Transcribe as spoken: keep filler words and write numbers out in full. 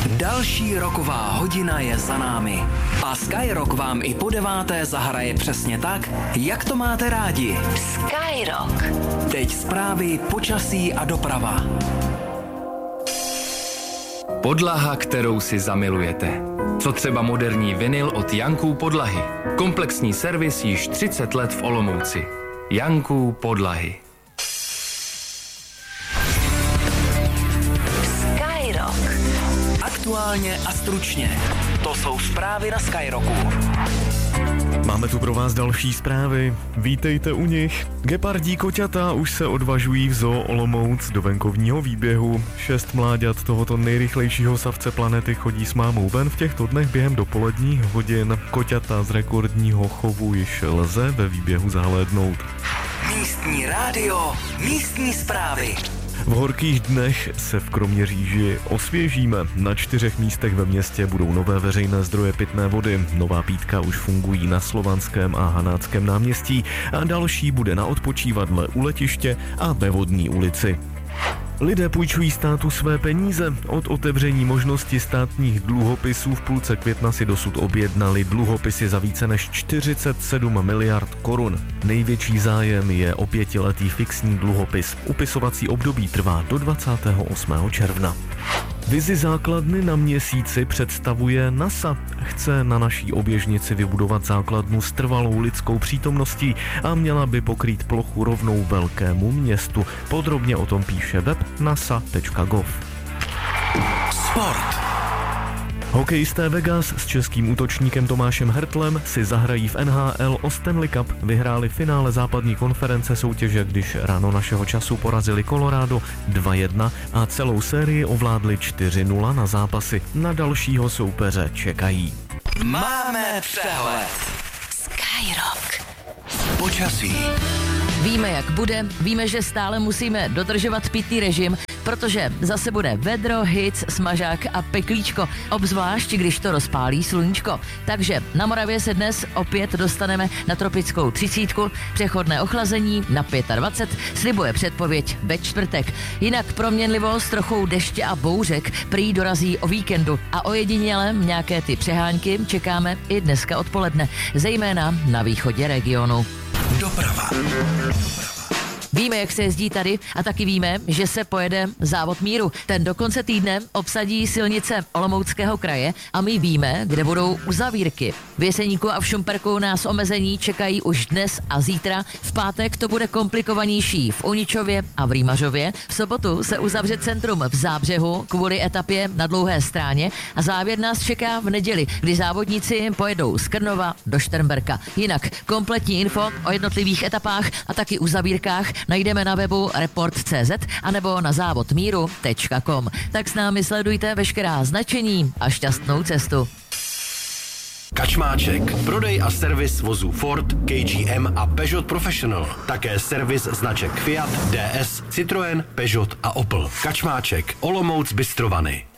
Další roková hodina je za námi. A Skyrock vám i po deváté zahraje přesně tak, jak to máte rádi. Skyrock. Teď zprávy, počasí a doprava. Podlaha, kterou si zamilujete. Co třeba moderní vinyl od Janků Podlahy. Komplexní servis již třicet let v Olomouci. Janků Podlahy. Skyrock. Aktuálně a stručně. To jsou zprávy na Skyrocku. Máme tu pro vás další zprávy. Vítejte u nich. Gepardí koťata už se odvažují v Zoo Olomouc do venkovního výběhu. Šest mláďat tohoto nejrychlejšího savce planety chodí s mámou ven v těchto dnech během dopoledních hodin. Koťata z rekordního chovu již lze ve výběhu zahlédnout. Místní rádio, místní zprávy. V horkých dnech se v Kroměříži osvěžíme. Na čtyřech místech ve městě budou nové veřejné zdroje pitné vody. Nová pítka už fungují na Slovanském a Hanáckém náměstí a další bude na odpočívadle u letiště a ve Vodní ulici. Lidé půjčují státu své peníze. Od otevření možnosti státních dluhopisů v půlce května si dosud objednali dluhopisy za více než čtyřicet sedm miliard korun. Největší zájem je o pětiletý fixní dluhopis. Upisovací období trvá do dvacátého osmého června. Vizi základny na Měsíci představuje NASA. Chce na naší oběžnici vybudovat základnu s trvalou lidskou přítomností a měla by pokrýt plochu rovnou velkému městu. Podrobně o tom píše web nasa tečka gov. Sport. Hokejisté Vegas s českým útočníkem Tomášem Hertlem si zahrají v N H L o Stanley Cup. Vyhráli finále západní konference soutěže, když ráno našeho času porazili Colorado dva jedna a celou sérii ovládli čtyři nula na zápasy. Na dalšího soupeře čekají. Máme přehled. Skyrock. Počasí. Víme, jak bude, víme, že stále musíme dodržovat pitný režim, protože zase bude vedro, hic, smažák a peklíčko, obzvlášť když to rozpálí sluníčko. Takže na Moravě se dnes opět dostaneme na tropickou třicítku, přechodné ochlazení na dvacet pět, slibuje předpověď ve čtvrtek. Jinak proměnlivost, trochou deště a bouřek prý dorazí o víkendu a ojediněle nějaké ty přehánky čekáme i dneska odpoledne, zejména na východě regionu. Doprava. Víme, jak se jezdí tady a taky víme, že se pojede závod míru. Ten do konce týdne obsadí silnice Olomouckého kraje a my víme, kde budou uzavírky. V Jeseníku a v Šumperku nás omezení čekají už dnes a zítra. V pátek to bude komplikovanější v Uničově a v Rýmařově. V sobotu se uzavře centrum v Zábřehu kvůli etapě na Dlouhé Stráně a závěr nás čeká v neděli, kdy závodníci pojedou z Krnova do Šternberka. Jinak kompletní info o jednotlivých etapách a taky uzavírkách najdeme na webu report tečka cé zet anebo na závod míru tečka com. Tak s námi sledujte veškerá značení a šťastnou cestu. Kačmáček. Prodej a servis vozů Ford, K G M a Peugeot Professional. Také servis značek Fiat, D S, Citroën, Peugeot a Opel. Kačmáček. Olomouc Bystrovany.